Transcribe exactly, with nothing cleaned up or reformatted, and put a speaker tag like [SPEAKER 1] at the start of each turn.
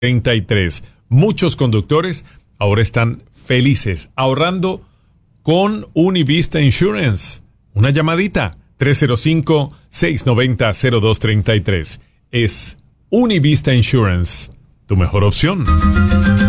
[SPEAKER 1] treinta y tres. Muchos conductores ahora están felices ahorrando con Univista Insurance. Una llamadita, tres cero cinco, seis nueve cero, cero dos tres tres. Es Univista Insurance, tu mejor opción.